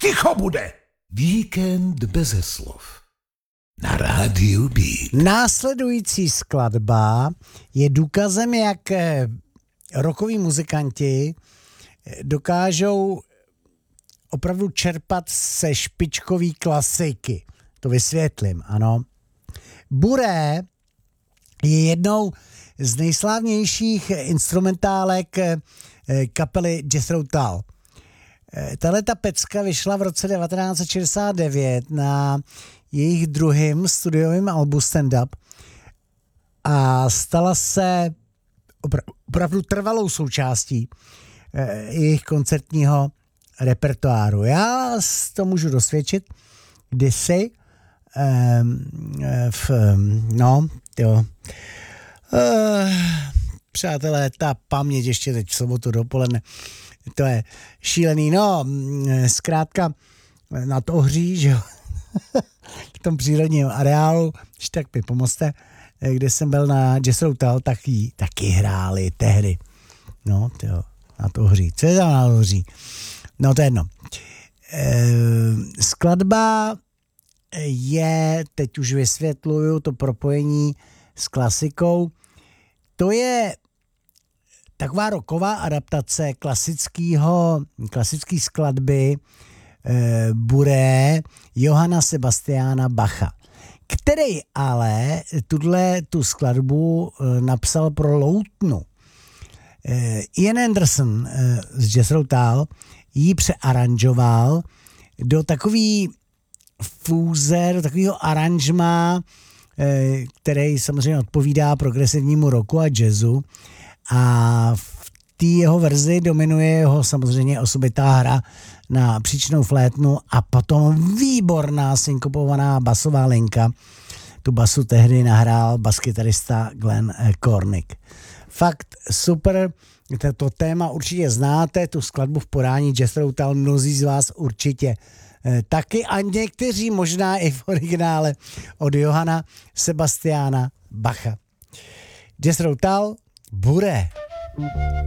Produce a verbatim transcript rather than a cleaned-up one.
ticho bude. Víkend beze slov. Na rádiu Beat. Následující skladba je důkazem, jak rockoví muzikanti dokážou opravdu čerpat se špičkový klasiky. To vysvětlím, ano. Buré je jednou z nejslavnějších instrumentálek kapely Jethro Tull. Tahleta pecka vyšla v roce devatenáct set šedesát devět na jejich druhém studiovém albu Stand Up a stala se opra- opravdu trvalou součástí jejich koncertního repertoáru. Já to můžu dosvědčit kdysi um, v, no, jo, uh, přátelé, ta paměť ještě teď v sobotu dopoledne, to je šílený, no, zkrátka nad Ohří, že jo, v tom přírodním areálu, když tak mi pomozte, kde jsem byl na Jethro Tull, taky, taky hráli tehdy, no, jo, nad Ohří, co je tam nad Ohří? No to je jedno. E, skladba je, teď už vysvětluju to propojení s klasikou, to je taková rocková adaptace klasického, klasické skladby e, Buré Johanna Sebastiana Bacha, který ale tuhle tu skladbu e, napsal pro loutnu. E, Ian Anderson e, z Jethro Tull ji přearanžoval do takový fúze, do takového aranžma, e, který samozřejmě odpovídá progresivnímu rocku a jazzu. A v té jeho verzi dominuje jeho samozřejmě osobitá hra na příčnou flétnu a potom výborná synkopovaná basová linka. Tu basu tehdy nahrál baskytarista Glenn Cornick. Fakt super, to téma určitě znáte, tu skladbu v podání Jethro Tull mnozí z vás určitě taky a někteří možná i v originále od Johanna Sebastiana Bacha. Jethro Tull, Buré.